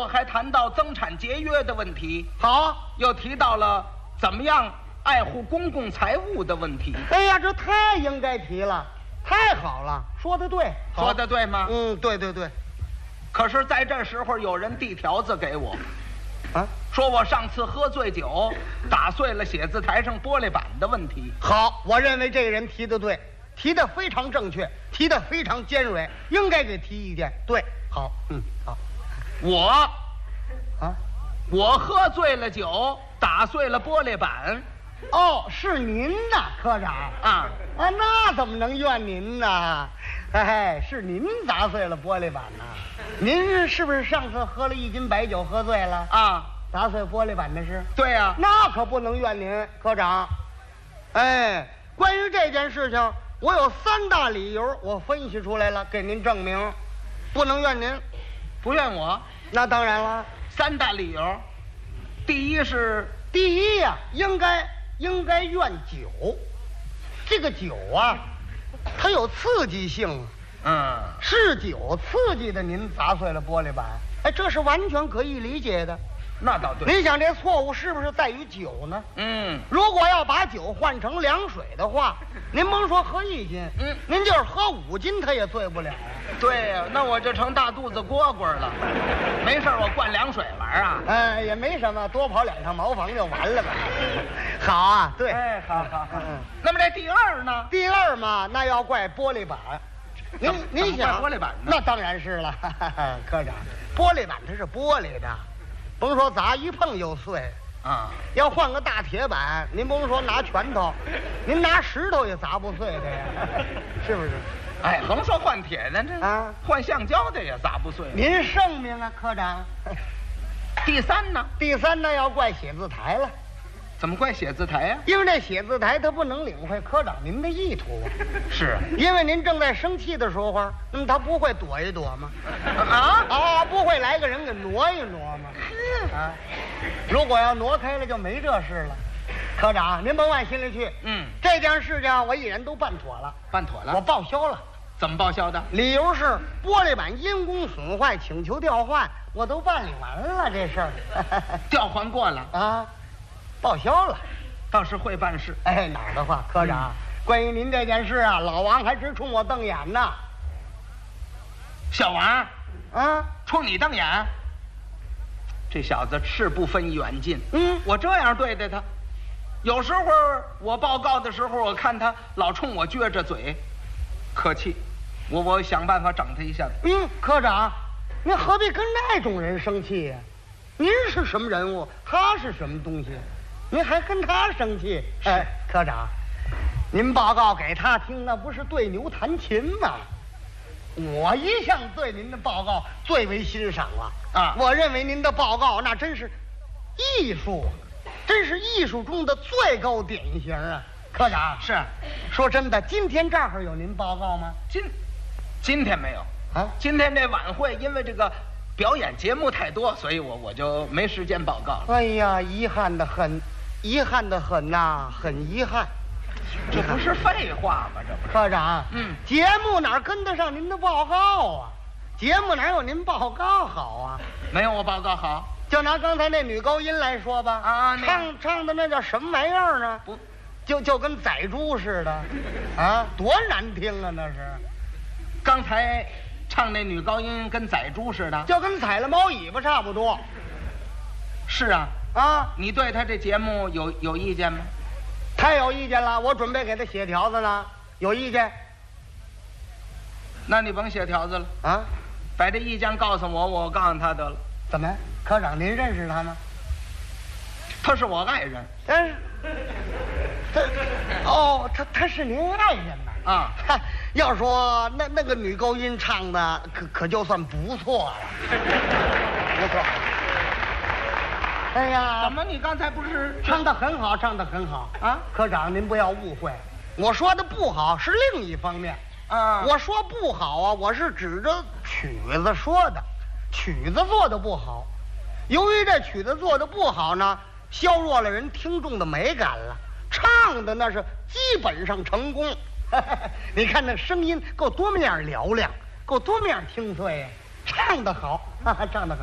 我还谈到增产节约的问题， 好， 又提到了怎么样爱护公共财物的问题。 哎呀，这太应该提了，太好了，说得对， 说得对吗？ 对对对。 可是在这时候有人递条子给我， 啊， 说我上次喝醉酒打碎了写字台上玻璃板的问题。 好，我认为这个人提得对，提得非常正确，提得非常尖锐，应该给提意见。对，好，好。 我喝醉了酒打碎了玻璃板。 哦，是您呐，科长啊， 那怎么能怨您呢？哎，是您砸碎了玻璃板呐。您是不是上次喝了1斤白酒喝醉了啊？ 砸碎玻璃板的是？ 对呀， 那可不能怨您，科长。哎，关于这件事情，我有3大理由，我分析出来了，给您证明，不能怨您。 不怨我？ 那当然了 ，3大理由。第一呀，应该怨酒。这个酒啊，它有刺激性，是酒刺激的您砸碎了玻璃板，哎，这是完全可以理解的。 那倒对。 你想这错误是不是在于酒呢？如果要把酒换成凉水的话，您甭说喝1斤，您就是喝5斤，它也醉不了。 对呀，那我就成大肚子蝈蝈了。没事，我灌凉水玩啊。 哎，也没什么，多跑2趟茅房就完了吧。好啊，对， 哎，好。那么这第2呢？ 第2嘛，那要怪玻璃板。您想玻璃板呢？ 那当然是了，科长，玻璃板它是玻璃的，甭说砸一碰就碎啊。 要换个大铁板，您甭说拿拳头，您拿石头也砸不碎的呀，是不是？ 哎，甭说换铁的，这换橡胶的也砸不碎。 您圣明啊，科长。 第3呢？ 第3呢，要怪写字台了。 怎么怪写字台呀？ 因为这写字台它不能领会科长您的意图啊。 是， 因为您正在生气的时候，那么他不会躲一躲吗？不会来个人给挪一挪吗？如果要挪开了，就没这事了。科长，您甭往心里去。这件事情我一人都办妥了。 办妥了？ 我报销了。 怎么报销的？ 理由是玻璃板因公损坏，请求调换，我都办理完了这事儿。 调换过了啊，报销了。 倒是会办事。 哎，哪儿的话，科长，关于您这件事啊，老王还直冲我瞪眼呢。 小王啊， 冲你瞪眼？这小子是不分远近。我这样对待他，有时候我报告的时候，我看他老冲我撅着嘴，客气，我想办法整他一下子。 科长，您何必跟那种人生气呀？您是什么人物，他是什么东西，您还跟他生气？哎，科长，您报告给他听，那不是对牛弹琴吗？我一向对您的报告最为欣赏啊！我认为您的报告那真是艺术，真是艺术中的最高典型啊！科长， 是， 说真的，今天这儿有您报告吗？ 今天没有啊。今天这晚会因为这个表演节目太多，所以我就没时间报告。 哎呀，遗憾的很，遗憾的很呐，很遗憾。 这不是废话吗？这不是。 科长，节目哪跟得上您的报告啊？节目哪有您报告好啊？ 没有我报告好。 就拿刚才那女高音来说吧，唱的那叫什么玩意儿呢？不，就跟宰猪似的，多难听啊！那是。 刚才唱那女高音跟宰猪似的， 就跟踩了猫尾巴差不多。 是啊，你对他这节目有意见吗？ 太有意见了，我准备给他写条子呢。有意见？ 那你甭写条子了把这意见告诉我，我告诉他得了。 怎么，科长您认识他吗？ 他是我爱人。 但是，他是您爱人呐要说那个女高音唱的可就算不错了，不错。哎呀， 怎么你刚才不是唱得很好，唱得很好科长您不要误会，我说的不好是另一方面我说不好我是指着曲子说的，曲子做的不好。由于这曲子做的不好呢，削弱了人听众的美感了。唱的那是基本上成功你看那声音够多么样嘹亮，够多么样清脆呀，唱得好唱得很